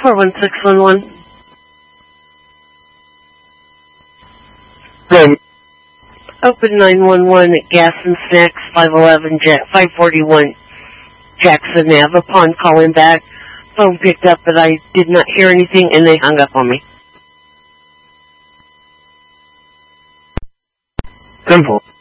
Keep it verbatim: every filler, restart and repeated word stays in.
four one six one one. Then, Open nine one one at Gas and Snacks, five eleven, five forty-one Jackson Ave. Upon calling back, phone picked up, but I did not hear anything, and they hung up on me. simple.